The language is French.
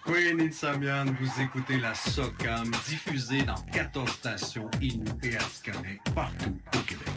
Queen Insamian, vous écoutez la SOCAM diffusée dans 14 stations Inuit et Atikamekw partout au Québec.